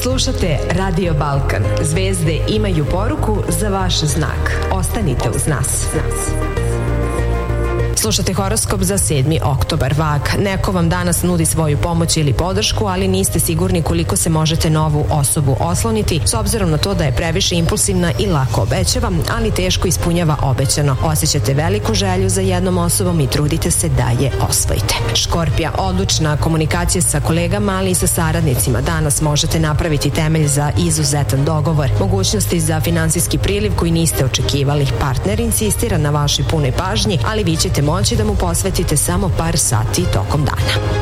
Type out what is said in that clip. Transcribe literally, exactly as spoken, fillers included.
Slušate Radio Balkan. Zvezde imaju poruku za vaš znak. Ostanite uz nas. Slušate horoskop za sedmi oktobar. Vag, neko vam danas nudi svoju pomoć ili podršku, ali niste sigurni koliko se možete na ovu osobu osloniti, s obzirom na to da je previše impulsivna i lako obećava, ali teško ispunjava obećano. Osjećate veliku želju za jednom osobom i trudite se da je osvojite. Škorpija, odlučna komunikacija sa kolegama, ali i sa saradnicima. Danas možete napraviti temelj za izuzetan dogovor. Mogućnosti za finansijski priliv koji niste očekivali. Partner insistira na vašoj punoj pažnji, ali vi ćete moći da mu posvetite samo par sati tokom dana.